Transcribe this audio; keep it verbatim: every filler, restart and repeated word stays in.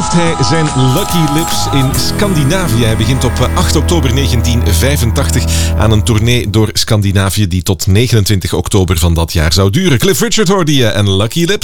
proeft hij zijn Lucky Lips in Scandinavië. Hij begint op acht oktober negentien vijfentachtig aan een tournee door Scandinavië die tot negenentwintig oktober van dat jaar zou duren. Cliff Richard hoorde je en Lucky Lips.